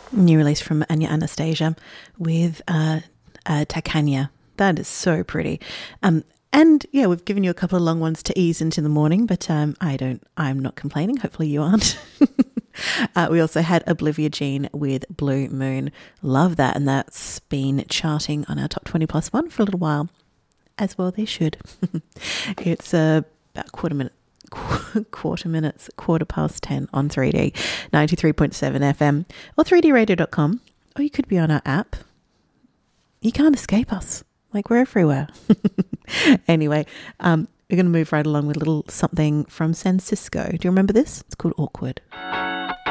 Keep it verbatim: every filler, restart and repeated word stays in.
New release from Anya Anastasia with uh, uh, Takanya. That is so pretty. Um, and yeah, we've given you a couple of long ones to ease into the morning, but um, I don't, I'm not complaining. Hopefully you aren't. uh, we also had Oblivia Jean with Blue Moon. Love that. And that's been charting on our top twenty plus one for a little while. As well they should. It's uh, about quarter minute, quarter minutes, quarter past ten on three D, ninety-three point seven F M or three D radio dot com, or you could be on our app. You can't escape us. Like, we're everywhere. Anyway, um, we're going to move right along with a little something from San Cisco. Do you remember this? It's called Awkward.